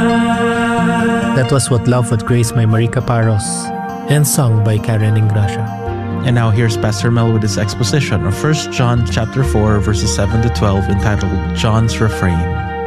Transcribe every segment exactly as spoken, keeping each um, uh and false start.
That was What Love, What Grace by Marica Paros and sung by Karen Ingracia. And now here's Pastor Mel with his exposition of First John chapter four verses seven to twelve entitled John's Refrain.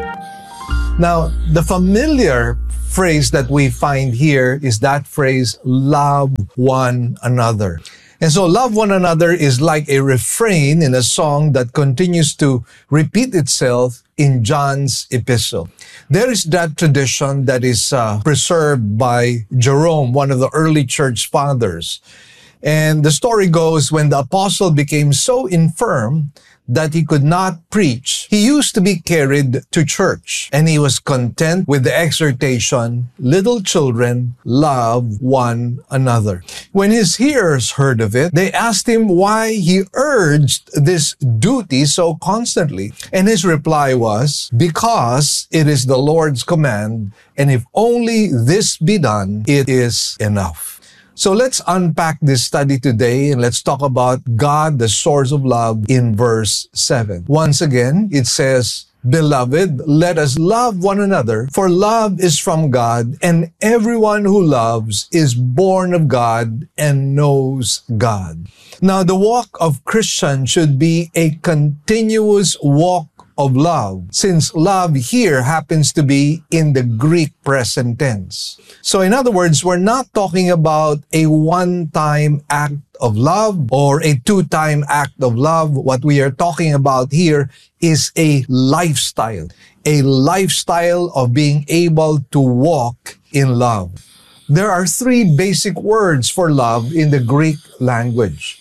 Now, the familiar phrase that we find here is that phrase, love one another. And so love one another is like a refrain in a song that continues to repeat itself in John's epistle. There is that tradition that is uh, preserved by Jerome, one of the early church fathers. And the story goes, when the apostle became so infirm that he could not preach, he used to be carried to church, and he was content with the exhortation, "Little children, love one another." When his hearers heard of it, they asked him why he urged this duty so constantly. And his reply was, "Because it is the Lord's command, and if only this be done, it is enough." So let's unpack this study today and let's talk about God, the source of love, in verse seven. Once again, it says, "Beloved, let us love one another, for love is from God, and everyone who loves is born of God and knows God." Now, the walk of Christian should be a continuous walk of love, since love here happens to be in the Greek present tense. So in other words, we're not talking about a one-time act of love or a two-time act of love. What we are talking about here is a lifestyle, a lifestyle of being able to walk in love. There are three basic words for love in the Greek language.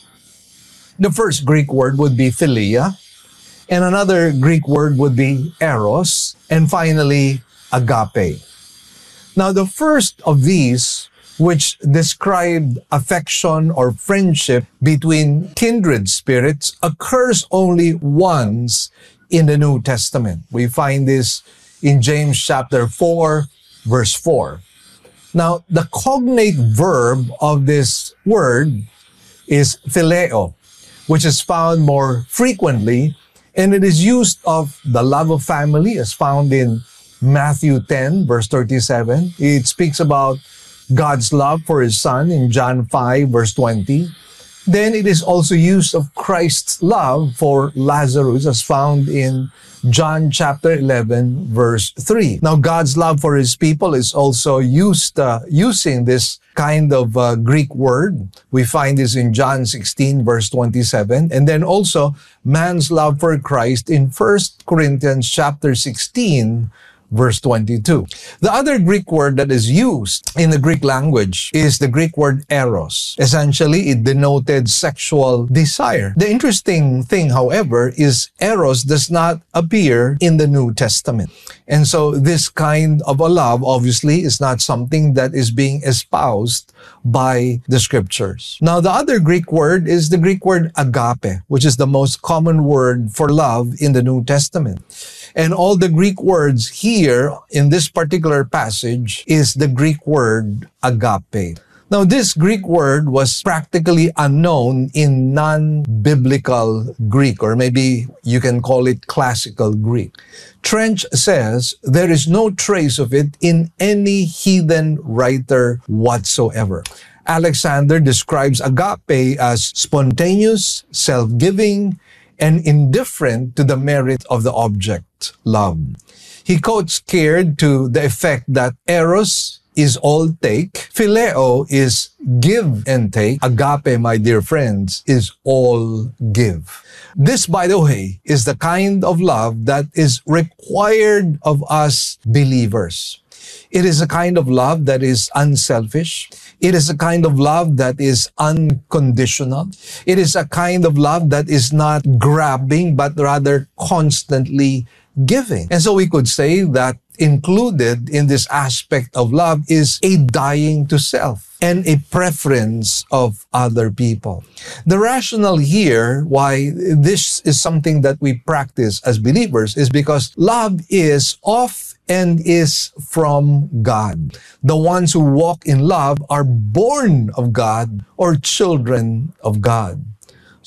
The first Greek word would be philia, and another Greek word would be eros, and finally, agape. Now, the first of these, which described affection or friendship between kindred spirits, occurs only once in the New Testament. We find this in James chapter four, verse four. Now, the cognate verb of this word is phileo, which is found more frequently, and it is used of the love of family as found in Matthew ten, verse thirty-seven. It speaks about God's love for His Son in John five, verse twenty. Then it is also used of Christ's love for Lazarus as found in John chapter eleven, verse three. Now, God's love for His people is also used uh, using this kind of uh, Greek word. We find this in John sixteen, verse twenty-seven. And then also man's love for Christ in First Corinthians chapter sixteen, verse twenty-two. The other Greek word that is used in the Greek language is the Greek word eros. Essentially, it denoted sexual desire. The interesting thing, however, is eros does not appear in the New Testament. And so this kind of a love, obviously, is not something that is being espoused by the scriptures. Now, the other Greek word is the Greek word agape, which is the most common word for love in the New Testament. And all the Greek words here in this particular passage is the Greek word agape. Now, this Greek word was practically unknown in non-biblical Greek, or maybe you can call it classical Greek. Trench says there is no trace of it in any heathen writer whatsoever. Alexander describes agape as spontaneous, self-giving, and indifferent to the merit of the object loved. He quotes Caird to the effect that eros is all take, phileo is give and take, agape, my dear friends, is all give. This, by the way, is the kind of love that is required of us believers. It is a kind of love that is unselfish. It is a kind of love that is unconditional. It is a kind of love that is not grabbing, but rather constantly giving. And so we could say that included in this aspect of love is a dying to self and a preference of other people. The rationale here why this is something that we practice as believers is because love is of and is from God. The ones who walk in love are born of God or children of God.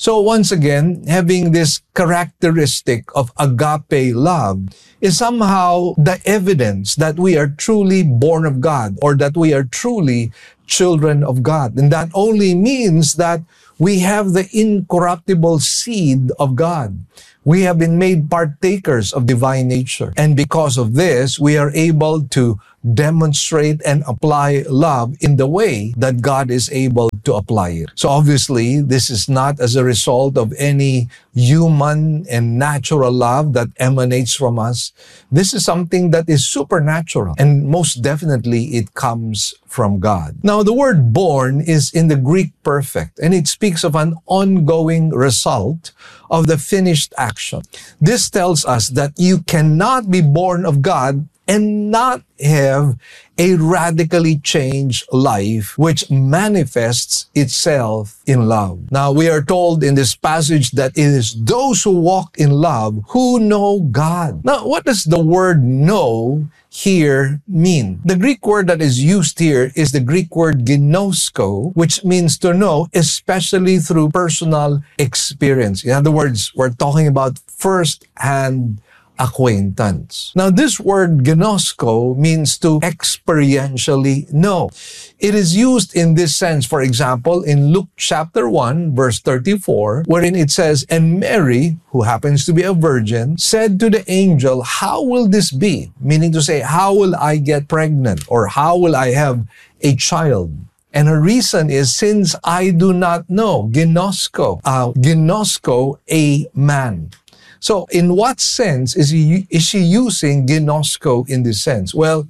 So once again, having this characteristic of agape love is somehow the evidence that we are truly born of God or that we are truly children of God. And that only means that we have the incorruptible seed of God. We have been made partakers of divine nature. And because of this, we are able to demonstrate and apply love in the way that God is able to apply it. So obviously, this is not as a result of any human and natural love that emanates from us. This is something that is supernatural, and most definitely it comes from God. Now, the word born is in the Greek perfect, and it speaks of an ongoing result of the finished action. This tells us that you cannot be born of God and not have a radically changed life which manifests itself in love. Now, we are told in this passage that it is those who walk in love who know God. Now, what does the word know here mean? The Greek word that is used here is the Greek word ginosko, which means to know, especially through personal experience. In other words, we're talking about first-hand acquaintance. Now, this word ginosko means to experientially know. It is used in this sense, for example, in Luke chapter one, verse thirty-four, wherein it says, "And Mary, who happens to be a virgin, said to the angel, 'How will this be?'" Meaning to say, how will I get pregnant? Or how will I have a child? And her reason is, since I do not know, ginosko, uh, ginosko, a man. So in what sense is, he, is she using ginosko in this sense? Well,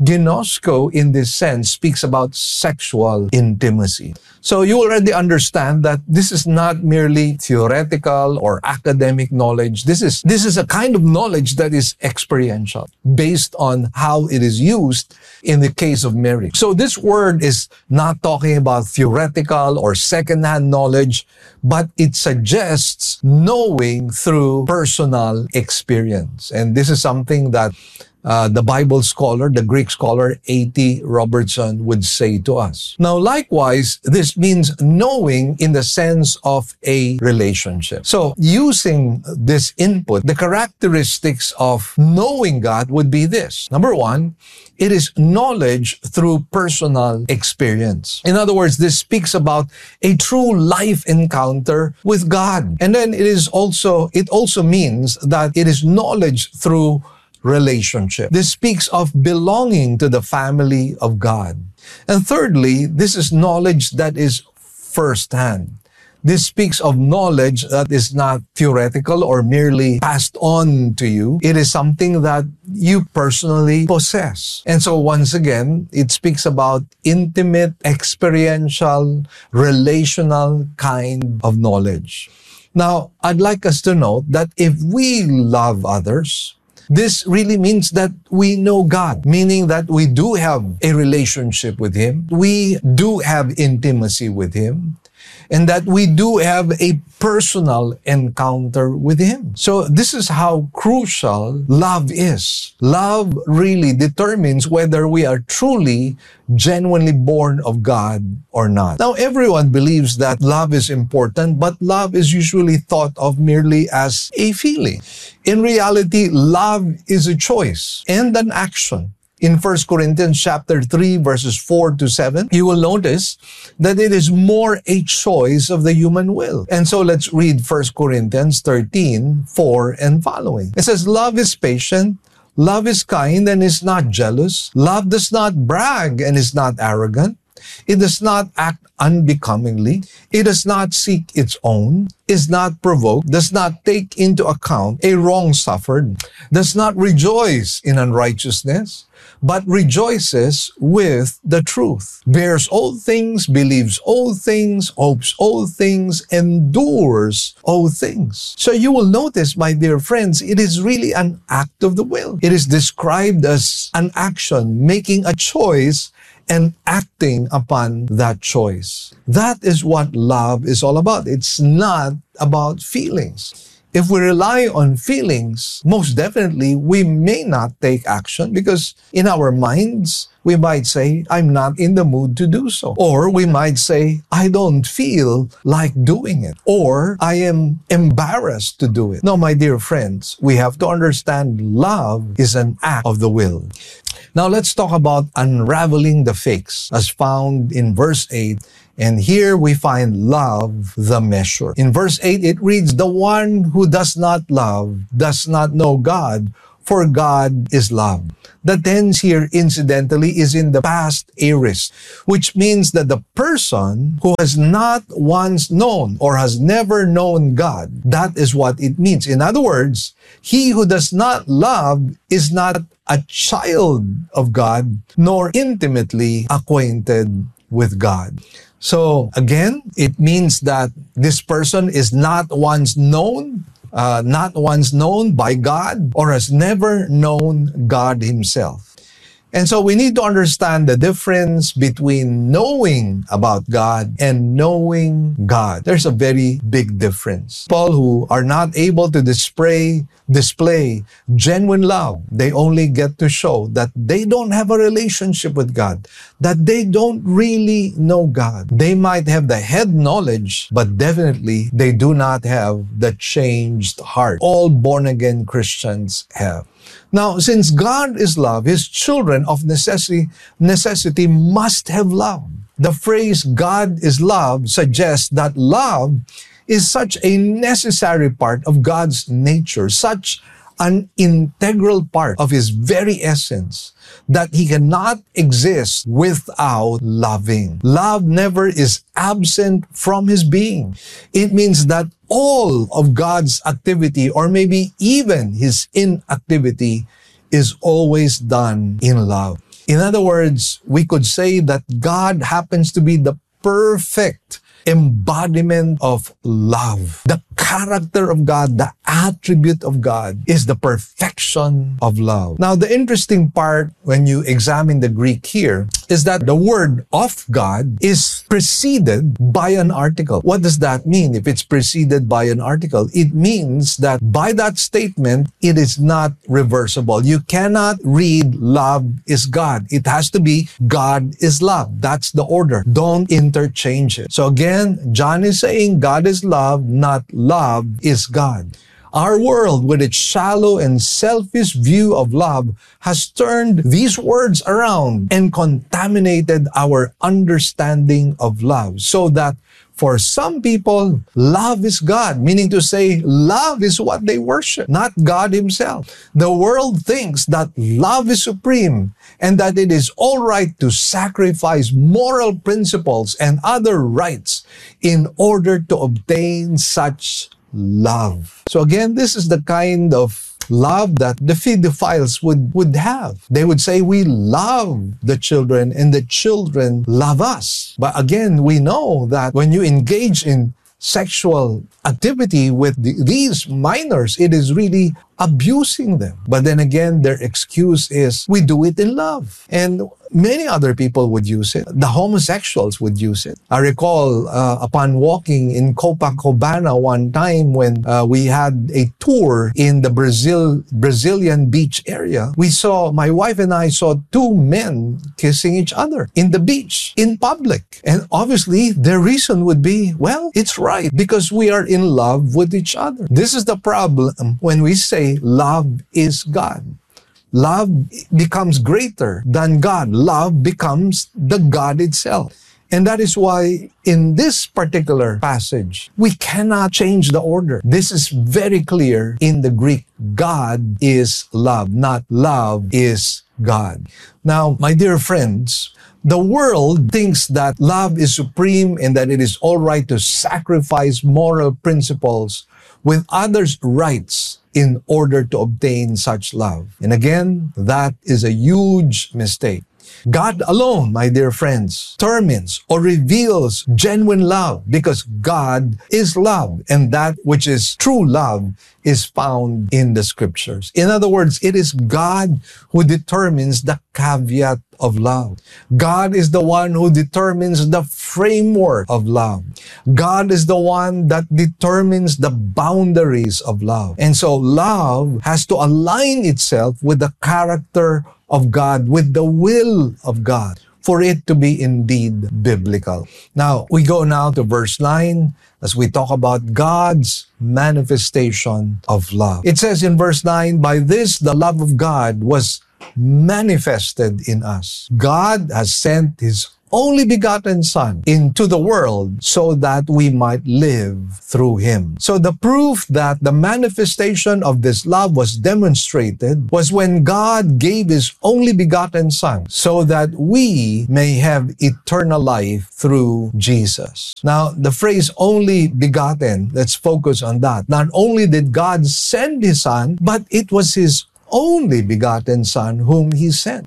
ginosko in this sense speaks about sexual intimacy. So you already understand that this is not merely theoretical or academic knowledge. This is, this is a kind of knowledge that is experiential based on how it is used in the case of Mary. So this word is not talking about theoretical or second-hand knowledge, but it suggests knowing through personal experience. And this is something that Uh, the Bible scholar, the Greek scholar A T Robertson would say to us. Now, likewise, this means knowing in the sense of a relationship. So, using this input, the characteristics of knowing God would be this. Number one, it is knowledge through personal experience. In other words, this speaks about a true life encounter with God. And then it is also, it also means that it is knowledge through relationship. This speaks of belonging to the family of God. And thirdly, this is knowledge that is firsthand. This speaks of knowledge that is not theoretical or merely passed on to you. It is something that you personally possess. And so once again, it speaks about intimate, experiential, relational kind of knowledge. Now, I'd like us to note that if we love others, this really means that we know God, meaning that we do have a relationship with Him. We do have intimacy with Him, and that we do have a personal encounter with Him. So this is how crucial love is. Love really determines whether we are truly, genuinely born of God or not. Now, everyone believes that love is important, but love is usually thought of merely as a feeling. In reality, love is a choice and an action. In First Corinthians chapter three, verses four to seven, you will notice that it is more a choice of the human will. And so let's read First Corinthians thirteen, four and following. It says, "Love is patient, love is kind and is not jealous. Love does not brag and is not arrogant. It does not act unbecomingly. It does not seek its own, is not provoked, does not take into account a wrong suffered, does not rejoice in unrighteousness, but rejoices with the truth, bears all things, believes all things, hopes all things, endures all things." So you will notice, my dear friends, it is really an act of the will. It is described as an action, making a choice and acting upon that choice. That is what love is all about. It's not about feelings. If we rely on feelings, most definitely we may not take action because in our minds, we might say, I'm not in the mood to do so. Or we might say, I don't feel like doing it. Or I am embarrassed to do it. No, my dear friends, we have to understand love is an act of the will. Now let's talk about unraveling the fakes as found in verse eight. And here we find love, the measure. In verse eight, it reads, the one who does not love does not know God, for God is love. The tense here, incidentally, is in the past aorist, which means that the person who has not once known or has never known God, that is what it means. In other words, he who does not love is not a child of God, nor intimately acquainted with God. So again, it means that this person is not once known, uh, not once known by God, or has never known God himself. And so we need to understand the difference between knowing about God and knowing God. There's a very big difference. People who are not able to display, display genuine love, they only get to show that they don't have a relationship with God, that they don't really know God. They might have the head knowledge, but definitely they do not have the changed heart. All born-again Christians have. Now, since God is love, His children of necessity, necessity must have love. The phrase God is love suggests that love is such a necessary part of God's nature, such an integral part of His very essence, that He cannot exist without loving. Love never is absent from His being. It means that all of God's activity, or maybe even His inactivity, is always done in love. In other words, we could say that God happens to be the perfect embodiment of love. The character of God, the attribute of God, is the perfection of love. Now, the interesting part when you examine the Greek here is that the word of God is preceded by an article. What does that mean if it's preceded by an article? It means that by that statement, it is not reversible. You cannot read love is God. It has to be God is love. That's the order. Don't interchange it. So again, John is saying God is love, not love is God. Our world, with its shallow and selfish view of love, has turned these words around and contaminated our understanding of love, so that for some people, love is God, meaning to say, love is what they worship, not God Himself. The world thinks that love is supreme and that it is all right to sacrifice moral principles and other rights in order to obtain such love. So again, this is the kind of love that the pedophiles would, would have. They would say, we love the children and the children love us. But again, we know that when you engage in sexual activity with the, these minors, it is really abusing them. But then again, their excuse is, we do it in love. And many other people would use it. The homosexuals would use it. I recall uh, upon walking in Copacabana one time when uh, we had a tour in the Brazil Brazilian beach area, we saw, my wife and I saw two men kissing each other in the beach, in public. And obviously, their reason would be, well, it's right because we are in love with each other. This is the problem when we say love is God. Love becomes greater than God. Love becomes the God itself. And that is why in this particular passage, we cannot change the order. This is very clear in the Greek. God is love, not love is God. Now, my dear friends, the world thinks that love is supreme and that it is all right to sacrifice moral principles with others' rights in order to obtain such love. And again, that is a huge mistake. God alone, my dear friends, determines or reveals genuine love because God is love, and that which is true love is found in the scriptures. In other words, it is God who determines the caveat of love. God is the one who determines the framework of love. God is the one that determines the boundaries of love. And so love has to align itself with the character of God, with the will of God, for it to be indeed biblical. Now, we go now to verse nine as we talk about God's manifestation of love. It says in verse nine, "By this the love of God was manifested in us." God has sent His only begotten Son into the world so that we might live through Him. So the proof that the manifestation of this love was demonstrated was when God gave His only begotten Son so that we may have eternal life through Jesus. Now, the phrase only begotten, let's focus on that. Not only did God send His Son, but it was His only begotten Son whom He sent.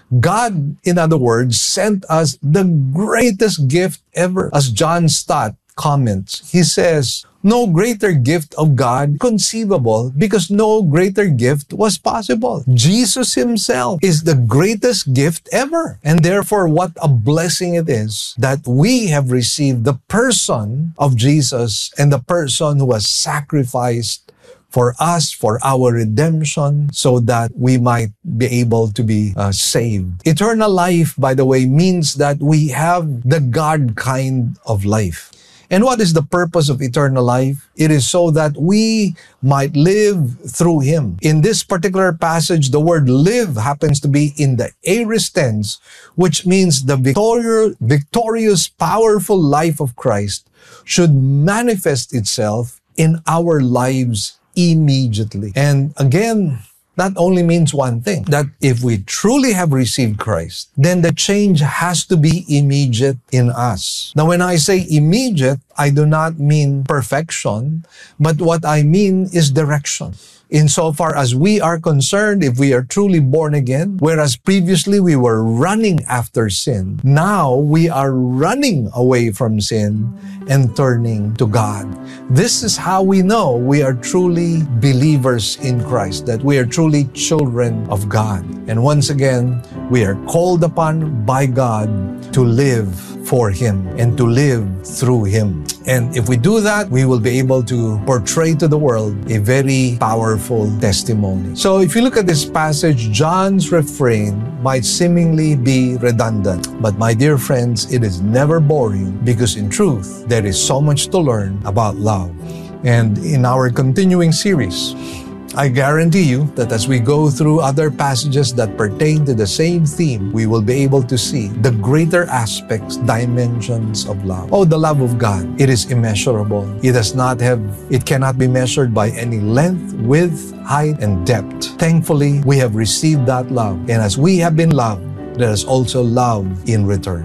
God, in other words, sent us the greatest gift ever. As John Stott comments, he says, "No greater gift of God conceivable because no greater gift was possible." Jesus Himself is the greatest gift ever. And therefore, what a blessing it is that we have received the person of Jesus and the person who was sacrificed for us, for our redemption, so that we might be able to be uh, saved. Eternal life, by the way, means that we have the God kind of life. And what is the purpose of eternal life? It is so that we might live through Him. In this particular passage, the word live happens to be in the aorist tense, which means the victorious, victorious, powerful life of Christ should manifest itself in our lives immediately. And again, that only means one thing, that if we truly have received Christ, then the change has to be immediate in us. Now, when I say immediate, I do not mean perfection, but what I mean is direction. Insofar as we are concerned, if we are truly born again, whereas previously we were running after sin, now we are running away from sin and turning to God. This is how we know we are truly believers in Christ, that we are truly children of God. And once again, we are called upon by God to live for Him and to live through Him. And if we do that, we will be able to portray to the world a very powerful testimony. So if you look at this passage, John's refrain might seemingly be redundant. But my dear friends, it is never boring because in truth, there is so much to learn about love. And in our continuing series, I guarantee you that as we go through other passages that pertain to the same theme, we will be able to see the greater aspects, dimensions of love. Oh, the love of God. It is immeasurable. It does not have, it cannot be measured by any length, width, height, and depth. Thankfully, we have received that love. And as we have been loved, let us also love in return.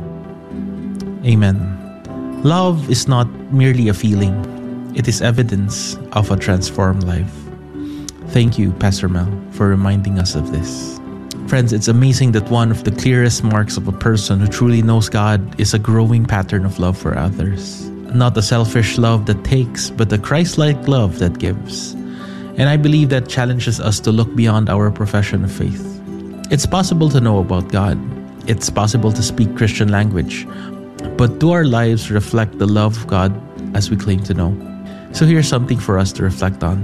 Amen. Love is not merely a feeling. It is evidence of a transformed life. Thank you, Pastor Mel, for reminding us of this. Friends, it's amazing that one of the clearest marks of a person who truly knows God is a growing pattern of love for others. Not a selfish love that takes, but a Christ-like love that gives. And I believe that challenges us to look beyond our profession of faith. It's possible to know about God. It's possible to speak Christian language. But do our lives reflect the love of God as we claim to know? So here's something for us to reflect on.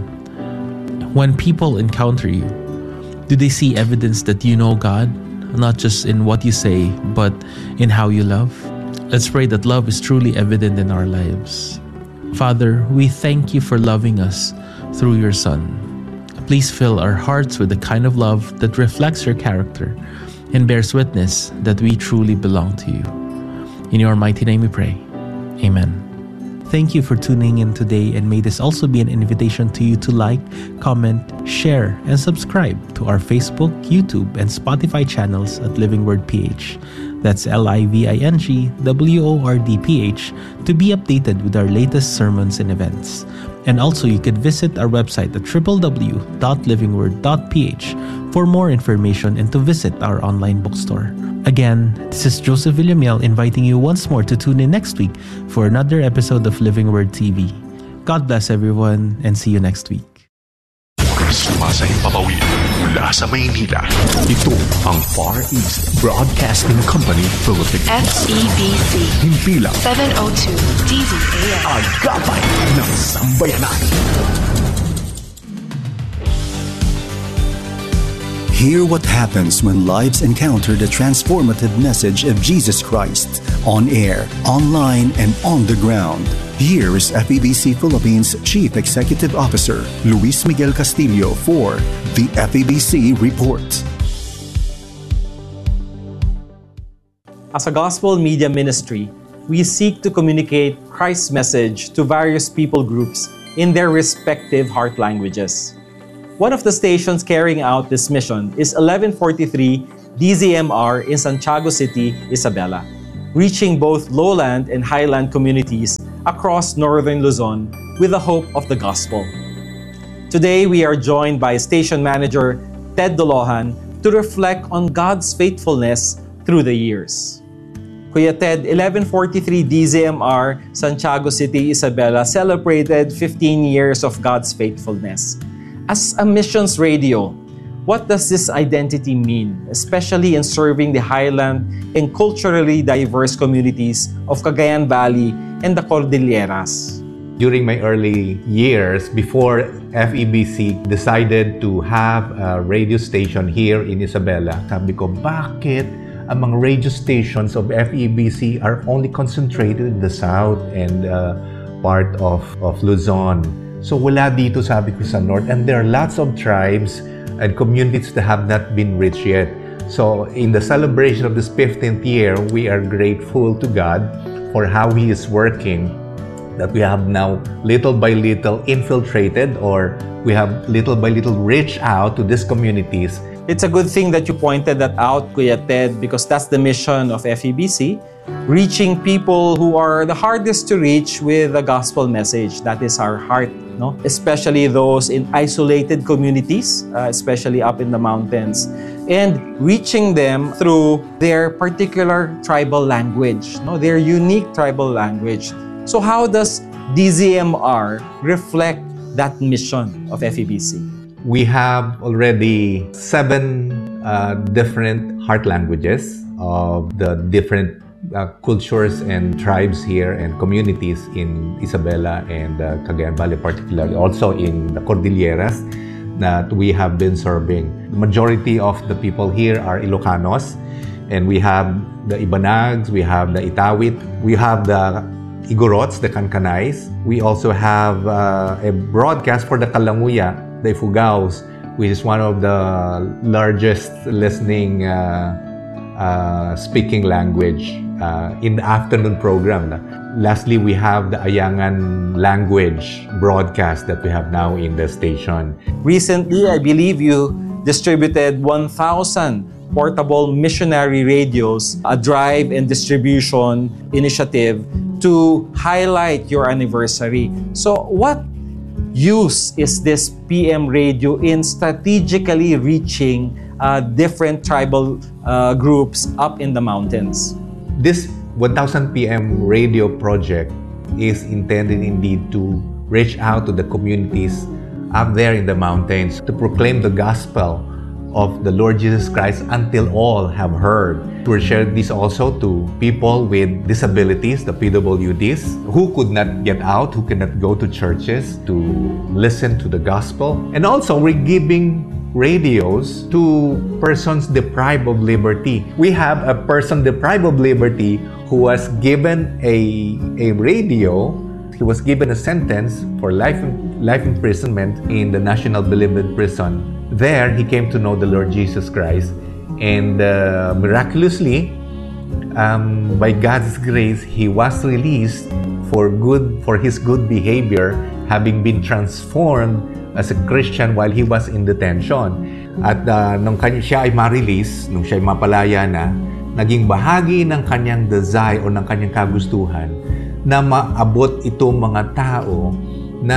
When people encounter you, do they see evidence that you know God, not just in what you say, but in how you love? Let's pray that love is truly evident in our lives. Father, we thank you for loving us through your Son. Please fill our hearts with the kind of love that reflects your character and bears witness that we truly belong to you. In your mighty name we pray. Amen. Thank you for tuning in today, and may this also be an invitation to you to like, comment, share, and subscribe to our Facebook, YouTube, and Spotify channels at Living Word P H. That's L I V I N G W O R D P H to be updated with our latest sermons and events. And also, you could visit our website at w w w dot living word dot p h for more information and to visit our online bookstore. Again, this is Joseph Villamiel inviting you once more to tune in next week for another episode of Living Word T V. God bless everyone and see you next week. Sumasahing papawid mula sa Maynila. Ito ang Far East Broadcasting Company Philippines. F E B C. Himpilang seven oh two D Z A M. Agapay ng Sambayanan. Hear what happens when lives encounter the transformative message of Jesus Christ on air, online, and on the ground. Here is F E B C Philippines Chief Executive Officer Luis Miguel Castillo for the F E B C Report. As a gospel media ministry, we seek to communicate Christ's message to various people groups in their respective heart languages. One of the stations carrying out this mission is eleven forty-three D Z M R in Santiago City, Isabela, reaching both lowland and highland communities across northern Luzon with the hope of the gospel. Today, we are joined by station manager Ted Dolohan to reflect on God's faithfulness through the years. Kuya Ted, eleven forty-three D Z M R, Santiago City, Isabela celebrated fifteen years of God's faithfulness. As a missions radio, what does this identity mean, especially in serving the highland and culturally diverse communities of Cagayan Valley and the Cordilleras? During my early years, before F E B C decided to have a radio station here in Isabela, sabi ko, bakit ang mga radio stations of F E B C are only concentrated in the south and uh, part of, of Luzon? So wala dito, sabi ko, sa north. And there are lots of tribes and communities that have not been reached yet. So in the celebration of this fifteenth year, we are grateful to God for how He is working, that we have now little by little infiltrated, or we have little by little reached out to these communities. It's a good thing that you pointed that out, Kuya Ted, because that's the mission of F E B C, reaching people who are the hardest to reach with the gospel message. That is our heart, no? Especially those in isolated communities, uh, especially up in the mountains, and reaching them through their particular tribal language, no? Their unique tribal language. So how does D Z M R reflect that mission of F E B C? We have already seven uh, different heart languages of the different uh, cultures and tribes here and communities in Isabela and uh, Cagayan Valley, particularly also in the Cordilleras that we have been serving. The majority of the people here are Ilocanos, and we have the Ibanags, we have the Itawit, we have the Igorots, the Kankanays. We also have uh, a broadcast for the Kalanguya, the Ifugaos, which is one of the largest listening uh, uh, speaking language uh, in the afternoon program. Lastly, we have the Ayangan language broadcast that we have now in the station. Recently, I believe you distributed one thousand portable missionary radios, a drive and distribution initiative to highlight your anniversary. So what use is this P M radio in strategically reaching uh, different tribal uh, groups up in the mountains? This one thousand P M radio project is intended indeed to reach out to the communities up there in the mountains to proclaim the gospel of the Lord Jesus Christ until all have heard. We share this also to people with disabilities, the P W Ds, who could not get out, who cannot go to churches to listen to the gospel. And also, we're giving radios to persons deprived of liberty. We have a person deprived of liberty who was given a, a radio. He was given a sentence for life, life imprisonment in the National Bilibid Prison. There, he came to know the Lord Jesus Christ, and uh, miraculously, um, by God's grace, he was released for good for his good behavior, having been transformed as a Christian while he was in detention. At uh, nung kanya, siya ay ma-release, nung siya ay mapalaya na, naging bahagi ng kanyang desire o ng kanyang kagustuhan na maabot itong mga tao na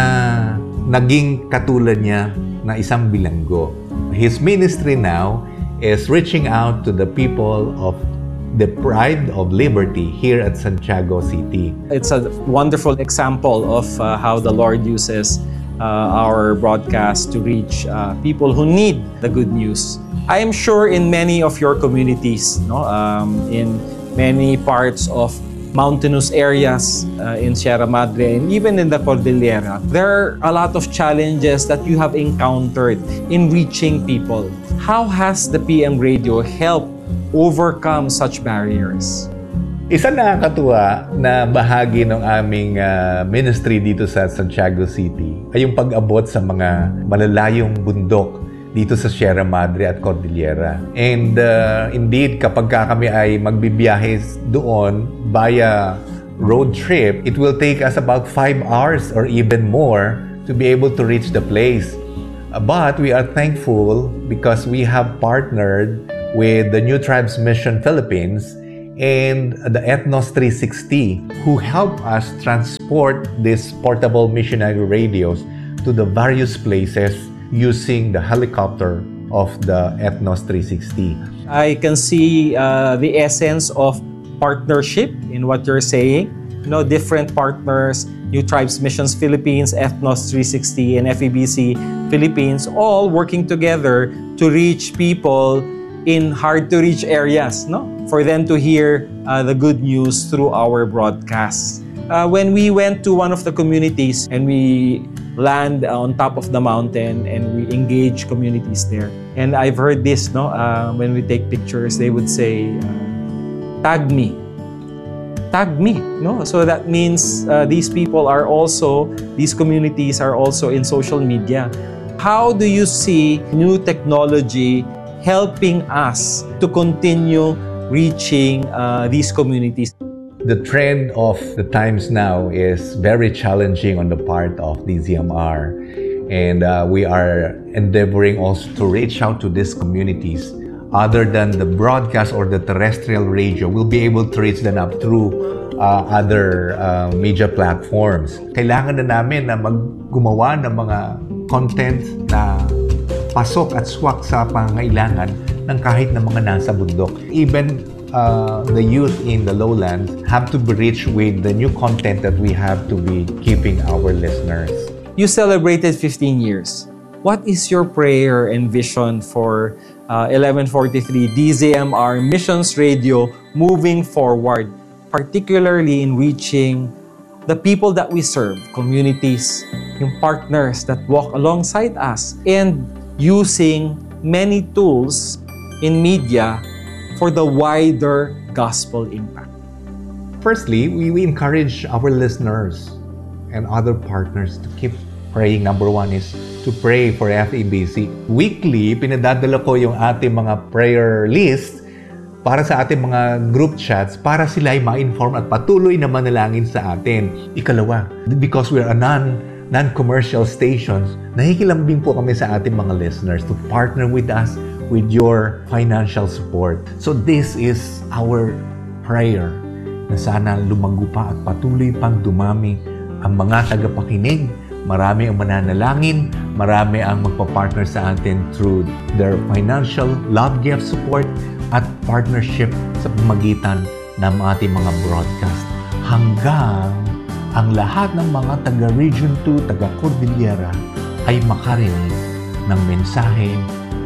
naging katulad niya na isang bilanggo. His ministry now is reaching out to the people of the Pride of Liberty here at Santiago City. It's a wonderful example of uh, how the Lord uses uh, our broadcast to reach uh, people who need the good news. I am sure in many of your communities, no, um, in many parts of mountainous areas uh, in Sierra Madre and even in the Cordillera, there are a lot of challenges that you have encountered in reaching people. How has the P M Radio helped overcome such barriers? Isa nakakatuwa na bahagi ng aming uh, ministry dito sa Santiago City ay yung pag-abot sa mga malalayong bundok dito sa Sierra Madre at Cordillera. And uh, indeed, kapag kami ay magbibiyahe doon via road trip, it will take us about five hours or even more to be able to reach the place. Uh, but we are thankful because we have partnered with the New Tribes Mission Philippines and the Ethnos three sixty, who help us transport these portable missionary radios to the various places using the helicopter of the Ethnos three sixty. I can see uh, the essence of partnership in what you're saying. You know, different partners, New Tribes Missions Philippines, Ethnos three sixty, and F E B C Philippines, all working together to reach people in hard-to-reach areas, no? For them to hear uh, the good news through our broadcasts. Uh, when we went to one of the communities and we land on top of the mountain and we engage communities there, and I've heard this, no? Uh, when we take pictures, they would say, uh, "Tag me, tag me." No, so that means uh, these people are also, these communities are also in social media. How do you see new technology helping us to continue reaching uh, these communities? The trend of the times now is very challenging on the part of D Z M R, and uh, we are endeavoring also to reach out to these communities. Other than the broadcast or the terrestrial radio, we'll be able to reach them up through uh, other uh, media platforms. Kailangan na namin na maggumawa ng mga content na pasok at swak sa pangailangan ng kahit na mga nasa bundok. Even uh, the youth in the lowlands have to be reached with the new content that we have to be keeping our listeners. You celebrated fifteen years. What is your prayer and vision for uh, eleven forty-three D Z M R Missions Radio moving forward, particularly in reaching the people that we serve, communities, yung partners that walk alongside us, and using many tools in media for the wider gospel impact? Firstly, we, we encourage our listeners and other partners to keep praying. Number one is to pray for F E B C. Weekly, pinadadala ko yung ating mga prayer list para sa ating mga group chats para sila ay ma-inform at patuloy na manalangin sa atin. Ikalawa, because we are a non non-commercial stations, nahikilambing po kami sa ating mga listeners to partner with us with your financial support. So this is our prayer na sana lumago pa at patuloy pang dumami ang mga tagapakinig. Marami ang mananalangin, marami ang magpa-partner sa atin through their financial love gift support at partnership sa pamagitan ng ating mga broadcast. Hanggang ang lahat ng mga taga-Region two, taga-Cordillera ay makarinig ng mensahe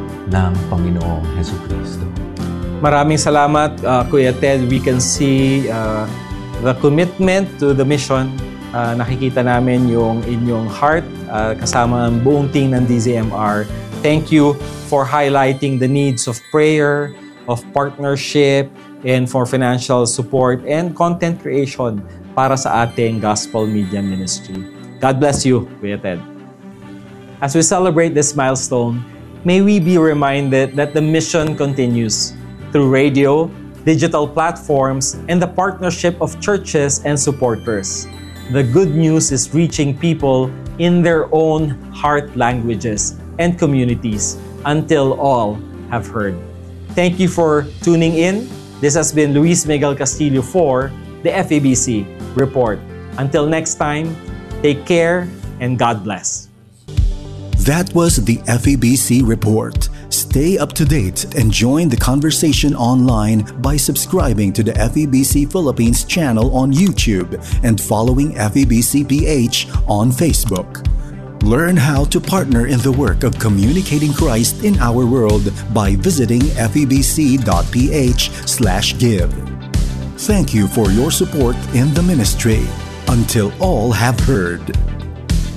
ng Panginoong Jesucristo. Maraming salamat, uh, Kuya Ted. We can see uh, the commitment to the mission. Uh, nakikita namin yung inyong heart uh, kasama ang buong team ng D Z M R. Thank you for highlighting the needs of prayer, of partnership, and for financial support and content creation para sa ating gospel media ministry. God bless you, Kuya Ted. As we celebrate this milestone, may we be reminded that the mission continues through radio, digital platforms, and the partnership of churches and supporters. The good news is reaching people in their own heart languages and communities until all have heard. Thank you for tuning in. This has been Luis Miguel Castillo for the F E B C Report. Until next time, take care and God bless. That was the F E B C Report. Stay up to date and join the conversation online by subscribing to the F E B C Philippines channel on YouTube and following F E B C P H on Facebook. Learn how to partner in the work of communicating Christ in our world by visiting febc.ph slash give. Thank you for your support in the ministry. Until all have heard.